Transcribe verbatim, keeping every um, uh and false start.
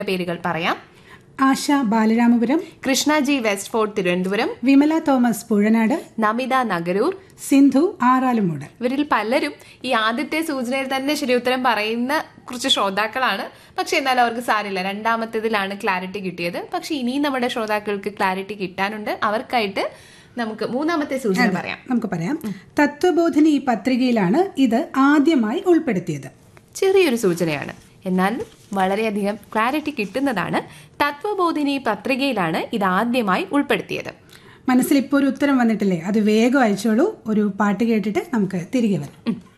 പേരുകൾ പറയാം. ആശ Balaramapuram, Krishna G west fort Thiruvananthapuram, Vimala Thomas Puzhanad, Namitha Nagaroor, Sindhu Aralumoodu. ഇവരിൽ പലരും ഈ ആദ്യത്തെ സൂചനയിൽ തന്നെ ശരിയുത്തരം പറയുന്ന കുറച്ച് ശ്രോതാക്കളാണ്. പക്ഷെ എന്നാലും അവർക്ക് സാരില്ല, രണ്ടാമത്തേതിലാണ് ക്ലാരിറ്റി കിട്ടിയത്. പക്ഷെ ഇനിയും നമ്മുടെ ശ്രോതാക്കൾക്ക് ക്ലാരിറ്റി കിട്ടാനുണ്ട്. അവർക്കായിട്ട് നമുക്ക് മൂന്നാമത്തെ സൂചന പറയാം. നമുക്ക് പറയാം. തത്വബോധിനി പത്രികയിലാണ് ഇത് ആദ്യമായി ഉൾപ്പെടുത്തിയത്. ചെറിയൊരു സൂചനയാണ്, എന്നാൽ വളരെയധികം ക്ലാരിറ്റി കിട്ടുന്നതാണ്. തത്വബോധിനി പത്രികയിലാണ് ഇത് ആദ്യമായി ഉൾപ്പെടുത്തിയത്. മനസ്സിൽ ഇപ്പോൾ ഒരു ഉത്തരം വന്നിട്ടില്ലേ? അത് വേഗം അയച്ചോളൂ. ഒരു പാട്ട് കേട്ടിട്ട് നമുക്ക് തിരികെ വരാം.